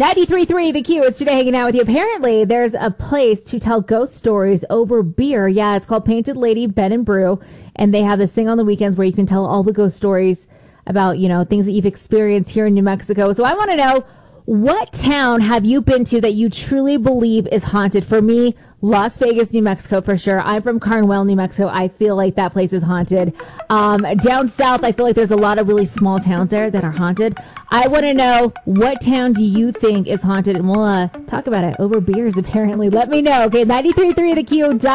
93.3 The Q. It's today hanging out with you. Apparently, there's a place to tell ghost stories over beer. Yeah, it's called Painted Lady Bed and Brew. And they have this thing on the weekends where you can tell all the ghost stories about, things that you've experienced here in New Mexico. So I want to know, what town have you been to that you truly believe is haunted? For me, Las Vegas, New Mexico, for sure. I'm from Carnwell, New Mexico. I feel like that place is haunted. Down south, I feel like there's a lot of really small towns there that are haunted. I want to know, what town do you think is haunted? And we'll talk about it over beers, apparently. Let me know. Okay, 93.3 The Q.